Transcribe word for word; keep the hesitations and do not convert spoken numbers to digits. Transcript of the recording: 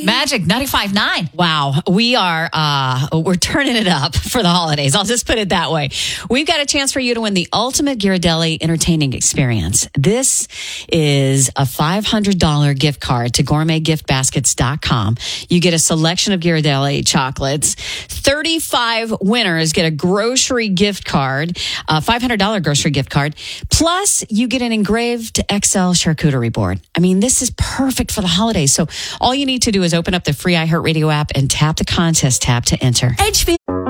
Magic ninety-five point nine. Wow, we are uh, we're turning it up for the holidays. I'll just put it that way. We've got a chance for you to win the ultimate Ghirardelli entertaining experience. This is a five hundred dollars gift card to gourmet gift baskets dot com. You get a selection of Ghirardelli chocolates. thirty-five winners get a grocery gift card, a five hundred dollars grocery gift card. Plus, you get an engraved X L charcuterie board. I mean, this is perfect for the holidays. So all you need to do is open up the free iHeartRadio app and tap the contest tab to enter. H V